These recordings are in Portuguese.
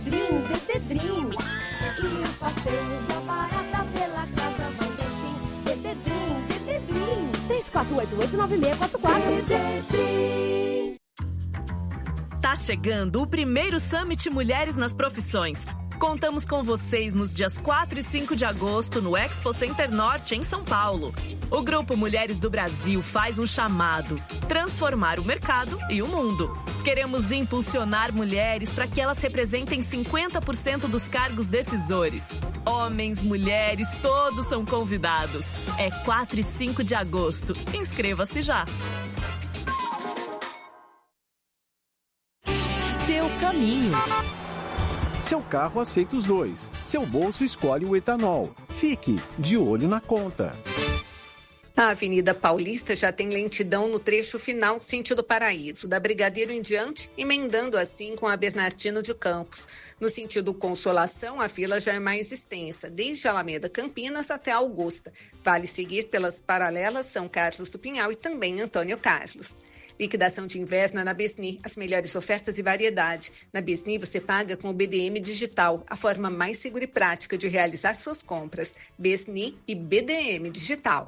Dededrim. E os passeios da barata pela casa vão ter fim. Dededrim. 3488-9644. Dededrim. Tá chegando o primeiro Summit Mulheres nas Profissões. Contamos com vocês nos dias 4 e 5 de agosto no Expo Center Norte, em São Paulo. O Grupo Mulheres do Brasil faz um chamado: transformar o mercado e o mundo. Queremos impulsionar mulheres para que elas representem 50% dos cargos decisores. Homens, mulheres, todos são convidados. É 4 e 5 de agosto. Inscreva-se já. Seu caminho. Seu carro aceita os dois. Seu bolso escolhe o etanol. Fique de olho na conta. A Avenida Paulista já tem lentidão no trecho final sentido Paraíso, da Brigadeiro em diante, emendando assim com a Bernardino de Campos. No sentido Consolação, a fila já é mais extensa, desde a Alameda Campinas até a Augusta. Vale seguir pelas paralelas São Carlos do Pinhal e também Antônio Carlos. Liquidação de inverno é na Besni, as melhores ofertas e variedade. Na Besni você paga com o BDM Digital, a forma mais segura e prática de realizar suas compras. Besni e BDM Digital.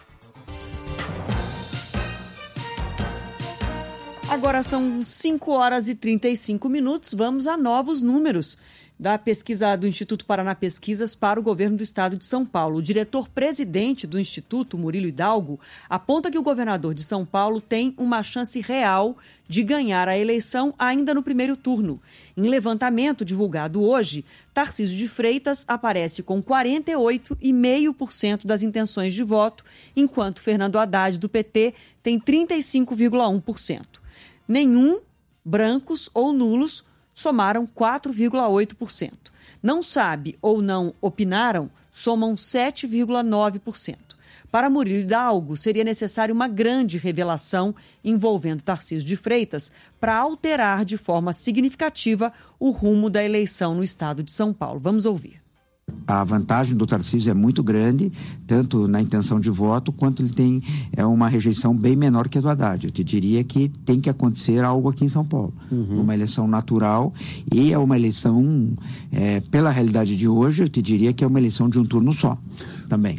Agora são 5 horas e 35 minutos. Vamos a novos números da pesquisa do Instituto Paraná Pesquisas para o governo do estado de São Paulo. O diretor-presidente do Instituto, Murilo Hidalgo, aponta que o governador de São Paulo tem uma chance real de ganhar a eleição ainda no primeiro turno. Em levantamento divulgado hoje, Tarcísio de Freitas aparece com 48,5% das intenções de voto, enquanto Fernando Haddad, do PT, tem 35,1%. Nenhum, brancos ou nulos, somaram 4,8%. Não sabe ou não opinaram, somam 7,9%. Para Murilo Hidalgo, seria necessária uma grande revelação envolvendo Tarcísio de Freitas para alterar de forma significativa o rumo da eleição no estado de São Paulo. Vamos ouvir. A vantagem do Tarcísio é muito grande, tanto na intenção de voto, quanto ele tem uma rejeição bem menor que a do Haddad. Eu te diria que tem que acontecer algo aqui em São Paulo. Uma eleição natural, e é uma eleição, pela realidade de hoje, eu te diria que é uma eleição de um turno só, também.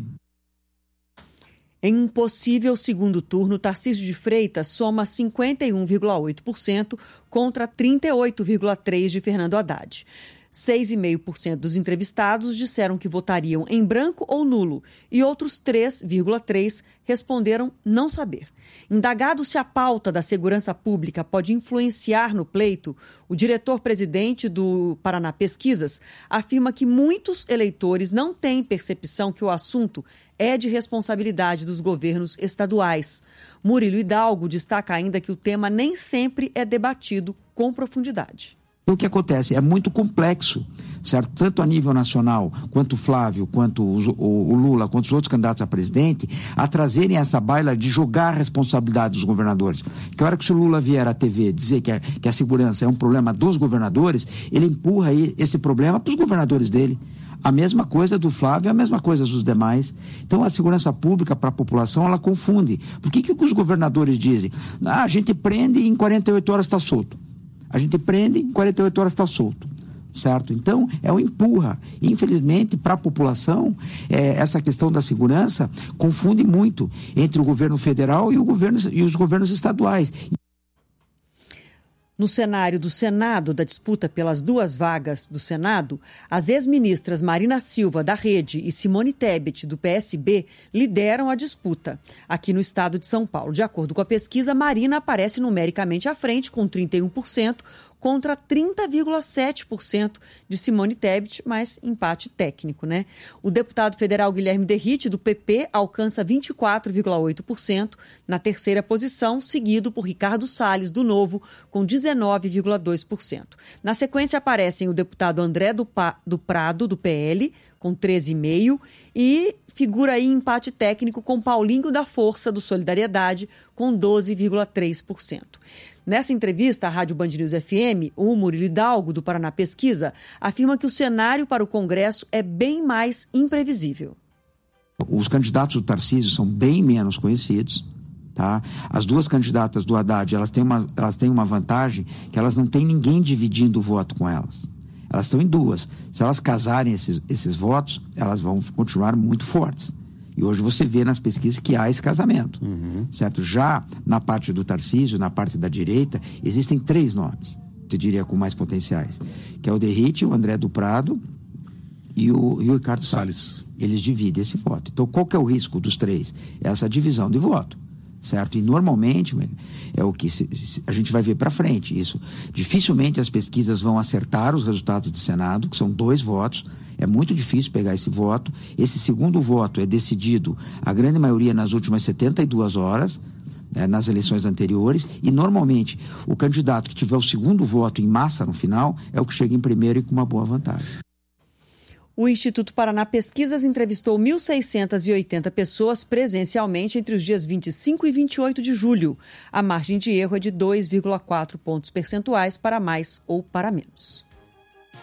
Em um possível segundo turno, Tarcísio de Freitas soma 51,8% contra 38,3% de Fernando Haddad. 6,5% dos entrevistados disseram que votariam em branco ou nulo e outros 3,3% responderam não saber. Indagado se a pauta da segurança pública pode influenciar no pleito, o diretor-presidente do Paraná Pesquisas afirma que muitos eleitores não têm percepção que o assunto é de responsabilidade dos governos estaduais. Murilo Hidalgo destaca ainda que o tema nem sempre é debatido com profundidade. O que acontece é muito complexo, certo? Tanto a nível nacional, quanto o Flávio, quanto o Lula, quanto os outros candidatos a presidente, a trazerem essa baila de jogar a responsabilidade dos governadores. Que a hora que o Lula vier à TV dizer que a segurança é um problema dos governadores, ele empurra esse problema para os governadores dele. A mesma coisa do Flávio, a mesma coisa dos demais. Então, a segurança pública para a população, ela confunde. Por que os governadores dizem? A gente prende e em 48 horas está solto. A gente prende, em 48 horas está solto, certo? Então, é um empurra. Infelizmente, para a população, essa questão da segurança confunde muito entre o governo federal e os governos estaduais. No cenário do Senado, da disputa pelas 2 vagas do Senado, as ex-ministras Marina Silva, da Rede, e Simone Tebet, do PSB, lideram a disputa aqui no estado de São Paulo. De acordo com a pesquisa, Marina aparece numericamente à frente, com 31%, contra 30,7% de Simone Tebet, mas empate técnico, né? O deputado federal Guilherme Derrite, do PP, alcança 24,8% na terceira posição, seguido por Ricardo Salles, do Novo, com 19,2%. Na sequência aparecem o deputado André do Prado, do PL, com 13,5%, e figura aí empate técnico com Paulinho da Força, do Solidariedade, com 12,3%. Nessa entrevista à Rádio Band News FM, o Murilo Hidalgo, do Paraná Pesquisa, afirma que o cenário para o Congresso é bem mais imprevisível. Os candidatos do Tarcísio são bem menos conhecidos. Tá? As 2 candidatas do Haddad, elas têm uma vantagem, que elas não têm ninguém dividindo o voto com elas. Elas estão em 2. Se elas casarem esses votos, elas vão continuar muito fortes. E hoje você vê nas pesquisas que há esse casamento, certo? Já na parte do Tarcísio, na parte da direita, existem 3 nomes, eu diria, com mais potenciais, que é o Derrite, o André do Prado e o Ricardo Salles. Eles dividem esse voto. Então, qual que é o risco dos 3? Essa divisão de voto, certo? E normalmente é o que a gente vai ver para frente. Isso. Dificilmente as pesquisas vão acertar os resultados do Senado, que são 2 votos. É muito difícil pegar esse voto. Esse segundo voto é decidido, a grande maioria, nas últimas 72 horas, nas eleições anteriores, e normalmente o candidato que tiver o segundo voto em massa no final é o que chega em primeiro e com uma boa vantagem. O Instituto Paraná Pesquisas entrevistou 1.680 pessoas presencialmente entre os dias 25 e 28 de julho. A margem de erro é de 2,4 pontos percentuais para mais ou para menos.